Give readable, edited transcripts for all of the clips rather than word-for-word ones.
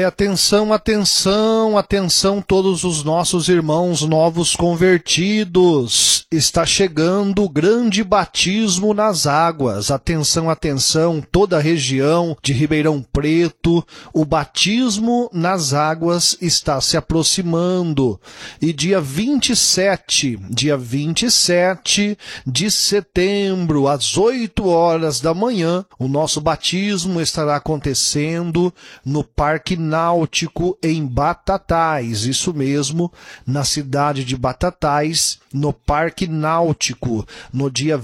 Atenção, atenção, atenção todos os nossos irmãos novos convertidos. Está chegando o grande batismo nas águas. Atenção, atenção, toda a região de Ribeirão Preto. O batismo nas águas está se aproximando. E dia 27 de setembro, às 8 horas da manhã, o nosso batismo estará acontecendo no Parque Náutico em Batatais, isso mesmo, na cidade de Batatais, no Parque Náutico, no dia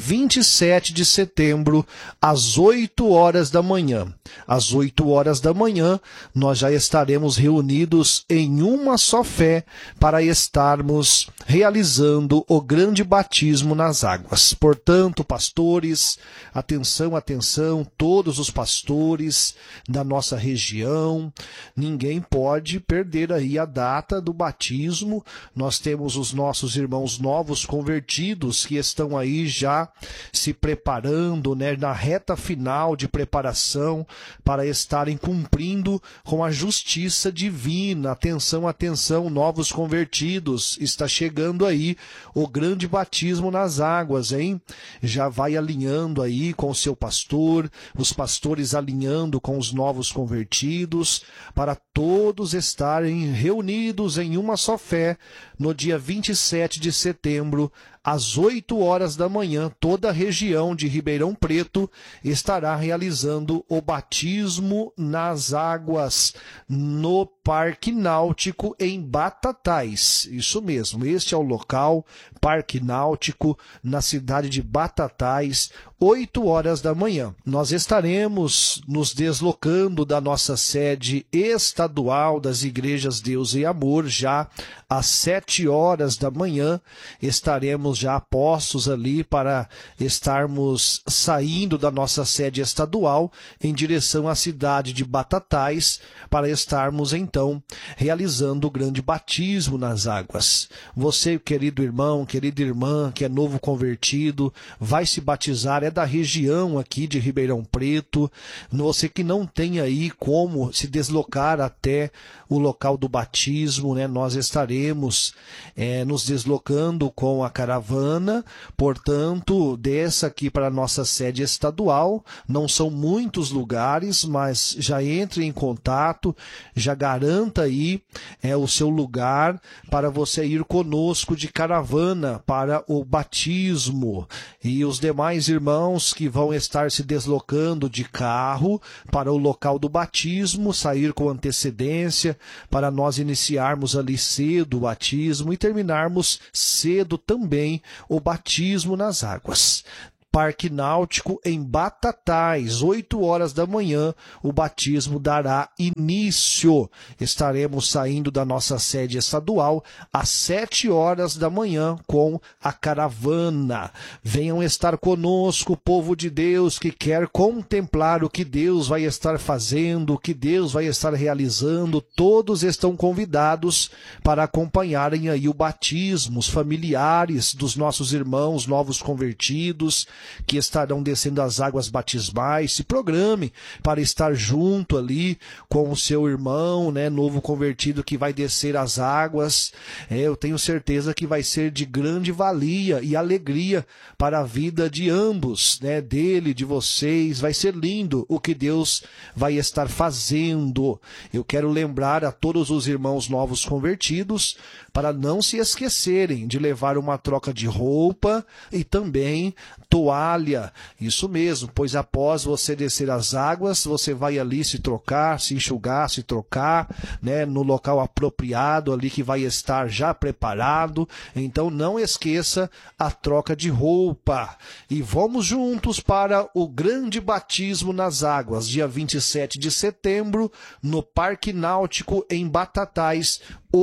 27 de setembro, às 8 horas da manhã. Às 8 horas da manhã, nós já estaremos reunidos em uma só fé para estarmos realizando o grande batismo nas águas. Portanto, pastores, atenção, atenção, todos os pastores da nossa região, ninguém pode perder aí a data do batismo. Nós temos os nossos irmãos novos convertidos que estão aí já se preparando, né, na reta final de preparação para estarem cumprindo com a justiça divina. Atenção, atenção, novos convertidos, está chegando aí o grande batismo nas águas, hein? Já vai alinhando aí com o seu pastor, os pastores alinhando com os novos convertidos, para todos estarem reunidos em uma só fé no dia 27 de setembro, às 8 horas da manhã. Toda a região de Ribeirão Preto estará realizando o batismo nas águas no Parque Náutico em Batatais. Isso mesmo, este é o local, Parque Náutico, na cidade de Batatais, 8 horas da manhã. Nós estaremos nos deslocando da nossa sede estadual das Igrejas Deus e Amor já às 7 horas da manhã. Estaremos já postos ali para estarmos saindo da nossa sede estadual em direção à cidade de Batatais para estarmos então realizando o grande batismo nas águas. Você, querido irmão, querida irmã, que é novo convertido, vai se batizar, é da região aqui de Ribeirão Preto. Você que não tem aí como se deslocar até o local do batismo, né? Nós estaremos nos deslocando com a caravana, portanto, desça aqui para a nossa sede estadual. Não são muitos lugares, mas já entre em contato, já garanta aí o seu lugar para você ir conosco de caravana para o batismo. E os demais irmãos que vão estar se deslocando de carro para o local do batismo, sair com antecedência para nós iniciarmos ali cedo o batismo e terminarmos cedo também o batismo nas águas. Parque Náutico em Batatais, 8 horas da manhã, o batismo dará início. Estaremos saindo da nossa sede estadual às 7 horas da manhã com a caravana. Venham estar conosco, povo de Deus que quer contemplar o que Deus vai estar fazendo, o que Deus vai estar realizando. Todos estão convidados para acompanharem aí o batismo, os familiares dos nossos irmãos novos convertidos, que estarão descendo as águas batismais. Se programe para estar junto ali com o seu irmão, né, novo convertido que vai descer as águas. Eu tenho certeza que vai ser de grande valia e alegria para a vida de ambos, né, dele, de vocês. Vai ser lindo o que Deus vai estar fazendo. Eu quero lembrar a todos os irmãos novos convertidos para não se esquecerem de levar uma troca de roupa e também toalha. Isso mesmo, pois após você descer as águas, você vai ali se trocar, se enxugar, se trocar, né, no local apropriado ali que vai estar já preparado. Então não esqueça a troca de roupa. E vamos juntos para o grande batismo nas águas, dia 27 de setembro, no Parque Náutico em Batatais,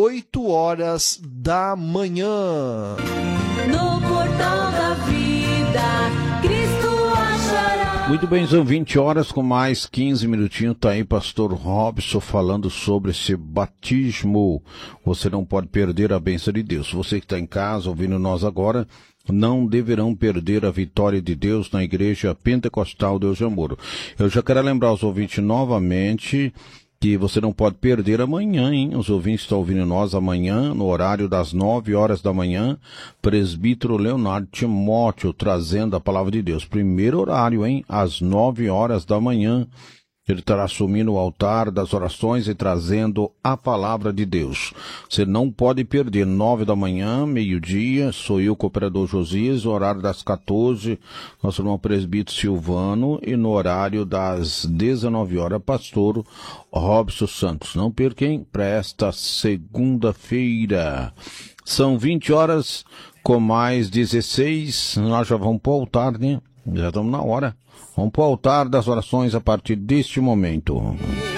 8 horas da manhã. No portal da vida, Cristo achará. Muito bem, são 20 horas com mais 15 minutinhos. Tá aí pastor Robson falando sobre esse batismo. Você não pode perder a bênção de Deus. Você que está em casa ouvindo nós agora, não deverão perder a vitória de Deus na Igreja Pentecostal Deus de Amor. Eu já quero lembrar aos ouvintes novamente que você não pode perder amanhã, hein? Os ouvintes estão ouvindo nós amanhã, no horário das 9 horas da manhã, presbítero Leonardo Timóteo, trazendo a palavra de Deus. Primeiro horário, hein? Às 9 horas da manhã. Ele estará assumindo o altar das orações e trazendo a palavra de Deus. Você não pode perder, 9 da manhã, meio-dia, sou eu, cooperador Josias, no horário das 14, nosso irmão presbítero Silvano, e no horário das 19 horas, pastor Robson Santos. Não perquem, para esta segunda-feira. São 20 horas com mais 16, nós já vamos para o altar, né? Já estamos na hora. Vamos para o altar das orações a partir deste momento.